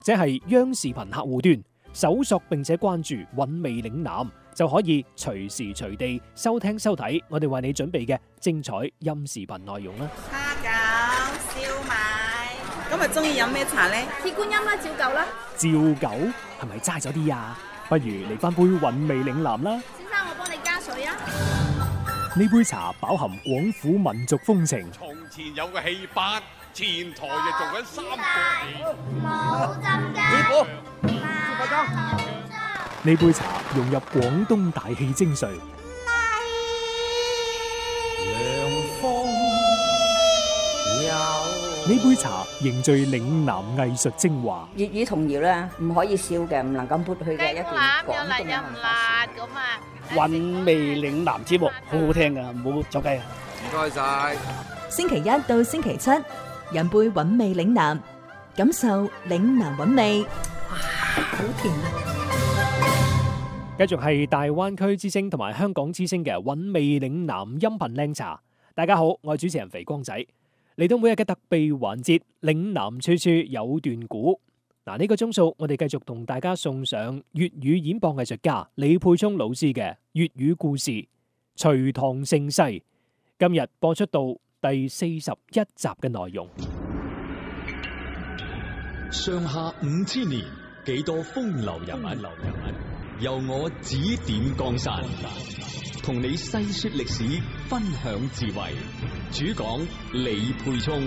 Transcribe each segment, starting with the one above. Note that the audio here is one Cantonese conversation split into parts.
者係央視頻客戶端搜索並且關注韻味嶺南，就可以隨時隨地收聽收睇我哋為你準備嘅精彩音視頻內容啦。 蝦餃、燒賣，今日中意飲咩茶呢？ 鐵觀音啦，照舊啦。 照舊係咪齋咗啲啊？不如嚟翻杯韻味嶺南啦。 先生，我幫你加水啊。 呢杯茶飽含廣府民族風情。 從前有個戲班，前台就做緊三個戲。 冇浸㗎。 師傅， 呢杯茶融入廣東大戲精髓。呢杯茶凝聚嶺南藝術精華。 粵語童謠咧，唔可以笑嘅，唔能夠撥去嘅一段廣東嘅文化史。 韻味嶺南節目好好聽噶，唔好走雞啊！ 唔該晒。 星期一到星期七，飲杯韻味嶺南，感受嶺南韻味。哇，好甜啊！ 繼續係大灣區之聲同埋香港之聲嘅韻味嶺南音頻靚茶。大家好，我係主持人肥光仔。嚟到每日嘅特備環節，嶺南處處有段古。呢個鐘數我哋繼續同大家送上粵語演播藝術家李沛聰老師嘅粵語故事《隋唐盛世》。今日播出到第41集嘅內容。 上下5000年，幾多風流人物，由我指點江山，同你細說歷史，分享智慧。主講李沛聰。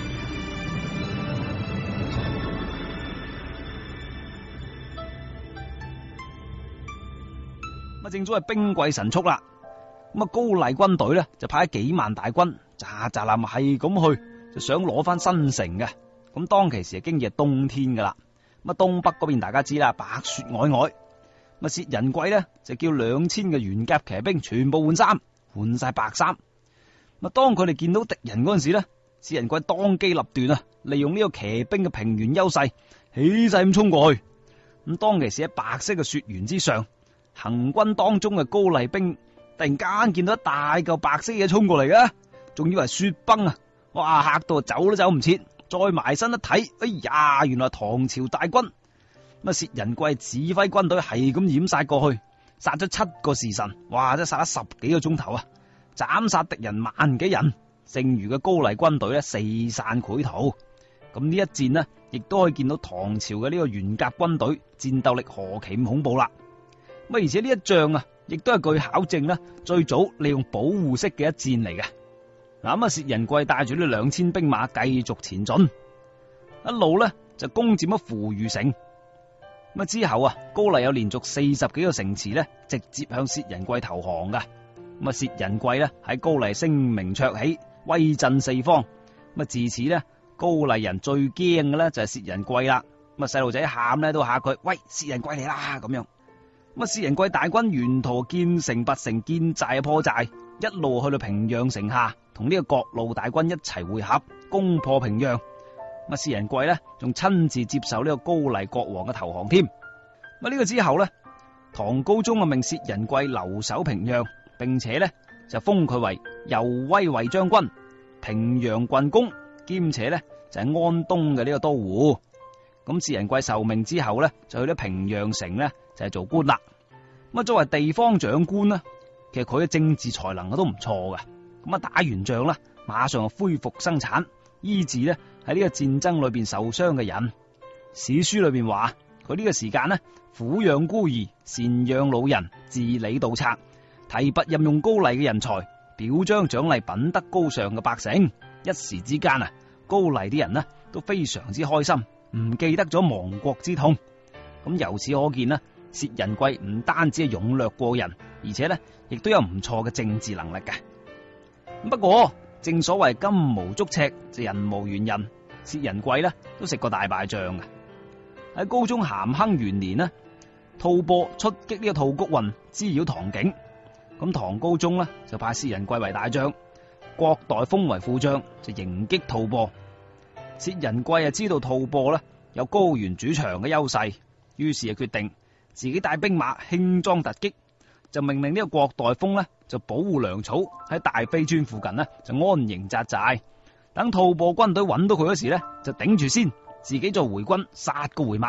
正所謂兵貴神速啦，高麗軍隊咧就派咗幾萬大軍，喳喳冧係咁去，就想攞翻新城嘅。咁當其時經已係冬天噶啦，東北嗰邊大家知啦，白雪皚皚。薛仁貴咧就叫2000嘅元甲騎兵全部換衫，換晒白衫。當佢哋見到敵人嗰陣時咧，薛仁貴當機立斷啊，利用呢個騎兵嘅平原優勢，起勢咁衝過去。咁當其時喺白色嘅雪原之上，行軍當中嘅高麗兵突然間見到一大嚿白色嘢衝過嚟嘅，仲以為雪崩啊！哇，嚇到走都走唔切，再埋身一睇，哎呀，原來唐朝大軍。薛仁貴指揮軍隊係咁掩殺過去，殺咗7個時辰，哇！真係殺咗10幾個鐘頭啊！斬殺敵人萬幾人，剩餘嘅高麗軍隊咧四散潰逃。咁呢一戰呢，亦都可以見到唐朝嘅呢個元甲軍隊戰鬥力何其咁恐怖啦！而且呢一仗啊，亦都係據考證呢最早利用保護式嘅一戰嚟嘅。薛仁貴帶住呢2000兵馬繼續前進，一路呢就攻佔咗扶餘城。之後啊，高麗有連續40幾個城池咧，直接向薛仁貴投降噶。薛仁貴咧喺高麗聲名鵲起，威震四方。自此咧，高麗人最驚嘅咧就係薛仁貴啦。細路仔喊咧都嚇佢，喂，薛仁貴嚟啦咁樣。薛仁貴大軍沿途建城拔城，建寨破寨，一路去到平壤城下，同呢個各路大軍一齊會合，攻破平壤。薛仁貴咧仲親自接受呢個高麗國王嘅投降添。呢個之後咧，唐高宗命薛仁貴留守平壤，並且咧就封佢為右威衛將軍、平壤郡公，兼且咧就係安東嘅呢個都護。咁薛仁貴受命之後咧，就去咗平壤城咧就係做官啦。作為地方長官咧，其實佢嘅政治才能都唔錯嘅。打完仗啦，馬上就恢復生產，醫治咧喺呢個戰爭裏邊受傷嘅人。史書裏邊話佢呢個時間呢，撫養孤兒，贍養老人，治理盜賊，提拔任用高麗嘅人才，表彰獎勵品德高尚嘅百姓。一時之間啊，高麗啲人呢都非常之開心，唔記得咗亡國之痛。由此可見啦，薛仁貴唔單止係勇略過人，而且呢亦都有唔錯嘅政治能力嘅。不過正所謂金無足赤，就人無完人。薛仁貴呢都食過大敗仗嘅。喺高宗咸亨元年呢，吐蕃出擊呢個吐谷渾，滋擾唐境。唐高宗呢就派薛仁貴為大將，郭代封為副將，就迎擊吐蕃。薛仁貴知道吐蕃呢有高原主場嘅優勢，於是決定自己帶兵馬輕裝突擊，就命令呢個郭代封呢就保護糧草，喺大非川附近呢就安營紮寨，等吐蕃軍隊揾到佢嗰時呢就頂住先， 自己做回軍殺個回馬。